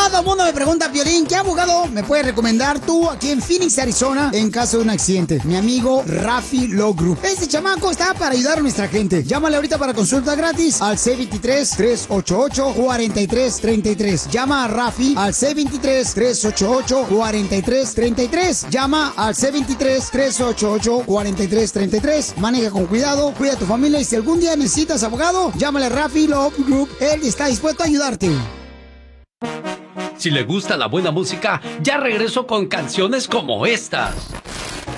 Todo el mundo me pregunta, Piolín, ¿qué abogado me puedes recomendar tú aquí en Phoenix, Arizona, en caso de un accidente? Mi amigo Rafi Law Group. Este chamaco está para ayudar a nuestra gente. Llámale ahorita para consulta gratis al C23-388-4333. Llama a Rafi al C23-388-4333. Llama al C23-388-4333. Maneja con cuidado, cuida a tu familia y si algún día necesitas abogado, llámale a Rafi Law Group. Él está dispuesto a ayudarte. Si le gusta la buena música, ya regreso con canciones como estas.